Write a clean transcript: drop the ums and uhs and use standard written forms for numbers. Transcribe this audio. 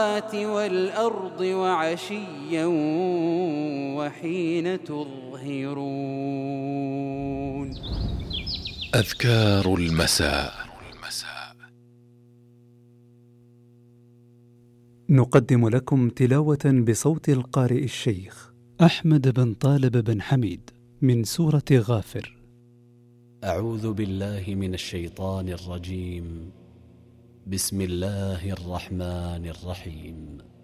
والأرض وعشيا وحين تظهرون. أذكار المساء. نقدم لكم تلاوة بصوت القارئ الشيخ أحمد بن طالب بن حميد من سورة غافر. أعوذ بالله من الشيطان الرجيم. بسم الله الرحمن الرحيم.